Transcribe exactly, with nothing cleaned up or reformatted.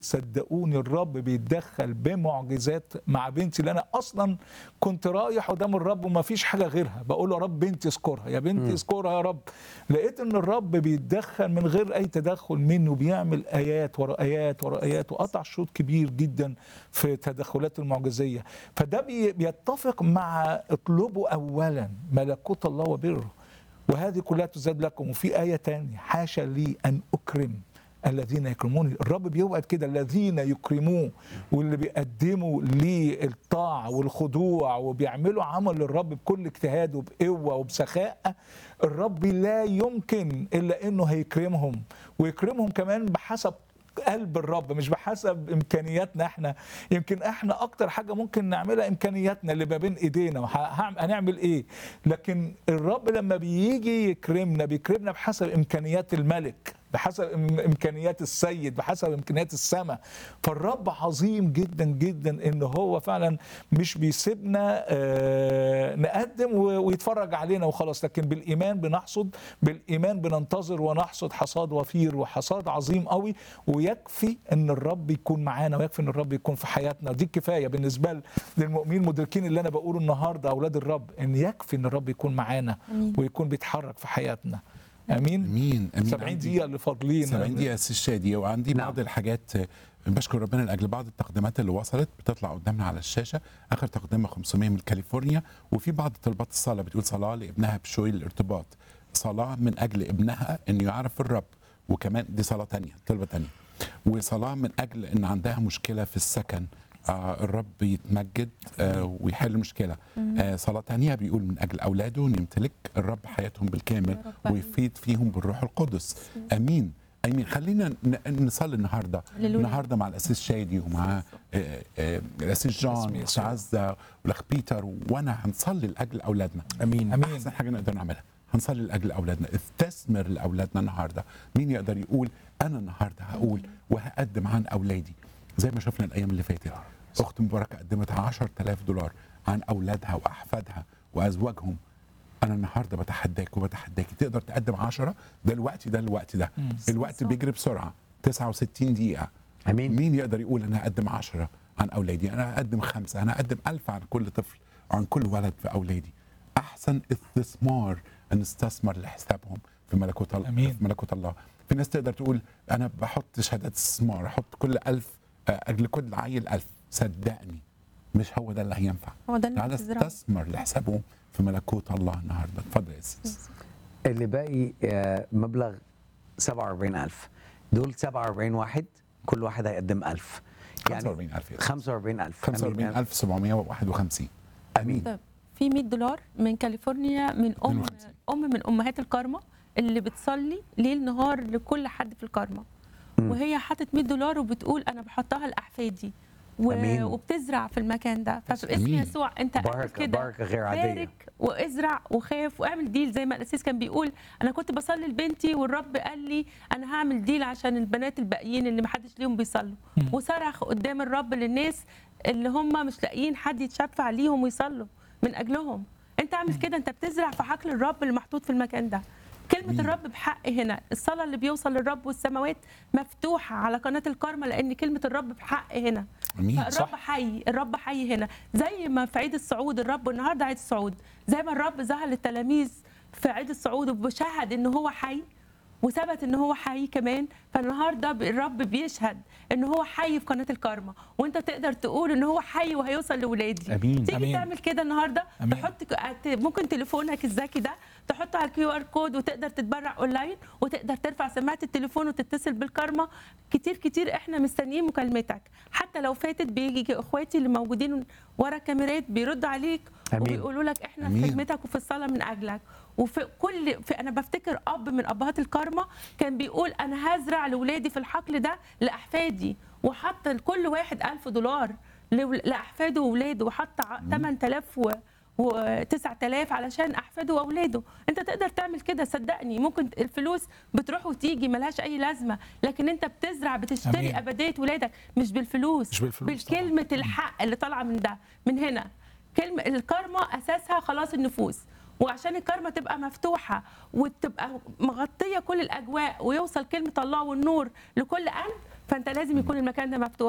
صدقوني الرب بيتدخل بمعجزات مع بنتي اللي انا اصلا كنت رايح قدام الرب وما فيش حاجه غيرها، بقول له يا رب بنتي اذكرها، يا بنتي اذكرها يا رب. لقيت ان الرب بيتدخل من غير اي تدخل منه، بيعمل ايات ورا ايات ورا ايات، وقطع شوط كبير جدا في تدخلات المعجزيه. فده بي- بيتفق مع اطلبوا اولا ملكوت الله وبره وهذه كلها تزاد لكم. وفي آية تانية، حاشا لي أن أكرم الذين يكرموني. الرب بيوعد كده الذين يكرموه، واللي بيقدموا للطاعة والخضوع وبيعملوا عمل للرب بكل اجتهاد وبقوة وبسخاء، الرب لا يمكن إلا أنه هيكرمهم، ويكرمهم كمان بحسب قلب الرب مش بحسب امكانياتنا احنا. يمكن احنا اكتر حاجه ممكن نعملها امكانياتنا اللي ما بين ايدينا، هنعمل ايه؟ لكن الرب لما بيجي يكرمنا بيكرمنا بحسب امكانيات الملك، بحسب امكانيات السيد، بحسب امكانيات السماء. فالرب عظيم جدا جدا ان هو فعلا مش بيسيبنا آه نقدم ويتفرج علينا وخلاص، لكن بالايمان بنحصد، بالايمان بننتظر ونحصد حصاد وفير وحصاد عظيم قوي. ويكفي ان الرب يكون معانا، ويكفي ان الرب يكون في حياتنا. دي كفايه بالنسبه للمؤمنين المدركين اللي انا بقوله النهارده اولاد الرب، ان يكفي ان الرب يكون معانا ويكون بيتحرك في حياتنا. امين امين امين. سبعين دقيقه اللي فاضلين، سبعين دقيقه سي الشادي. وعندي نعم. بعض الحاجات بشكر ربنا لاجل بعض التقديمات اللي وصلت بتطلع قدامنا على الشاشه. اخر تقديمه خمسمية من كاليفورنيا، وفي بعض طلبات الصلاه بتقول صلاه لابنها بشوي الارتباط، صلاه من اجل ابنها انه يعرف الرب، وكمان دي صلاه ثانيه طلبه ثانيه، وصلاه من اجل ان عندها مشكله في السكن، آه الرب يتمجد آه ويحل المشكله. آه صلاه ثانيه بيقول من اجل اولاده ان يمتلك الرب حياتهم بالكامل ويفيد فيهم بالروح القدس. امين امين. خلينا نصلي النهارده النهارده مع الاسيس شادي ومع آه آه الاسيس جون والاخت عزه والاخ بيتر، وانا هنصلي لاجل اولادنا. امين امين. احسن حاجه نقدر نعملها هنصلي لاجل اولادنا، استثمر لاولادنا النهارده. مين يقدر يقول انا النهارده هقول وهقدم عن اولادي زي ما شفنا الايام اللي فاتت؟ اخت مباركه قدمت عشرة آلاف دولار عن اولادها واحفادها وازواجهم. انا النهارده بتحداك وبتحداكي، تقدر تقدم عشرة؟ ده الوقت ده الوقت ده مم. الوقت بيجري بسرعه، تسعة وستين دقيقه. امين. مين يقدر يقول انا هقدم عشرة عن اولادي، انا هقدم خمسة، انا هقدم ألف عن كل طفل عن كل ولد في اولادي؟ احسن استثمار ان نستثمر لحسابهم في ملكوت الله. في ملكوت الله. في ناس تقدر تقول انا بحط شهادات استثمار، احط كل ألف اجل كل عيل ألف. صدقني مش هو ده اللي هينفع. هو ده تعالى استثمر لحسابهم في ملكوت الله النهارده. اتفضل يا أسيس. اللي باقي مبلغ سبعة وأربعين ألف، دول سبعة وأربعين واحد، كل واحد هيقدم ألف، يعني خمسة وأربعين ألف خمسة وأربعين ألف خمسة وأربعين ألف وسبعمية وواحد وخمسين. امين. طب في مية دولار من كاليفورنيا من ام ام من امهات الكارما اللي بتصلي ليل نهار لكل حد في الكارما، وهي حاطت مية دولار وبتقول انا بحطها لاحفادي و... وبتزرع في المكان ده. فباسم يسوع انت بركه بركه غير عاديه، بارك وازرع وخاف واعمل ديل. زي ما الاسيس كان بيقول انا كنت بصلي لبنتي والرب قال لي انا هعمل ديل عشان البنات الباقيين اللي ما حدش ليهم بيصلوا، وصرخ قدام الرب للناس اللي هم مش لاقيين حد يتشفع ليهم ويصلوا من اجلهم. انت اعمل كده، انت بتزرع في حقل الرب اللي محطوط في المكان ده. كلمة الرب بحق هنا، الصلاة اللي بيوصل للرب والسماوات مفتوحة على قناة الكارما، لأن كلمة الرب بحق هنا. الرب حي، الرب حي هنا. زي ما في عيد الصعود، الرب النهارده عيد الصعود، زي ما الرب ظهر للتلاميذ في عيد الصعود وبشهد إن هو حي وثبت ان هو حي كمان، فالنهارده الرب بيشهد ان هو حي في قناه الكارما، وانت تقدر تقول ان هو حي وهيوصل لاولادي. امين. تيجي أمين. تعمل كده النهارده، أمين. تحط ممكن تليفونك الذكي ده تحطه على الكيو ار كود وتقدر تتبرع اونلاين، وتقدر ترفع سماعه التليفون وتتصل بالكارما. كتير كتير احنا مستنيين مكالمتك، حتى لو فاتت بيجي اخواتي اللي موجودين ورا الكاميرات بيردوا عليك وبيقولوا لك احنا في خدمتك وفي الصلاه من اجلك. وفي كل في انا بفتكر اب من ابهات الكارما كان بيقول انا هزرع لاولادي في الحقل ده لاحفادي، وحط لكل واحد ألف دولار لاحفاده واولاده، وحط ثمانية آلاف وتسعة آلاف علشان احفاده واولاده. انت تقدر تعمل كده صدقني. ممكن الفلوس بتروح وتيجي ملهاش اي لازمه، لكن انت بتزرع بتشتري أمين. ابديه ولادك مش بالفلوس، مش بالفلوس بالكلمه الحق اللي طالعه من ده من هنا. كلمه الكارما اساسها خلاص النفوس، وعشان الكارما تبقى مفتوحه وتبقى مغطيه كل الاجواء ويوصل كلمه الله والنور لكل قلب، فانت لازم يكون المكان ده مفتوح.